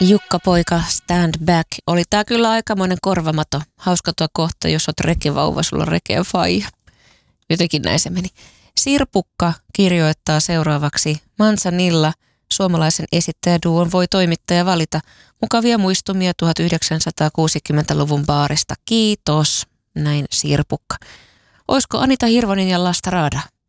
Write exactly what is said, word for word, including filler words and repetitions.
Jukka poika, stand back. Oli tää kyllä aikamoinen korvamato. Hauska tuo kohta, jos oot rekevauva, sulla on rekeä faija. Jotenkin näin se meni. Sirpukka kirjoittaa seuraavaksi. Manzanilla, suomalaisen esittäjäduon, voi toimittaja valita. Mukavia muistumia tuhatyhdeksänsataakuusikymmentäluvun baarista. Kiitos. Näin Sirpukka. Oisko Anita Hirvonen ja Lasta Raada?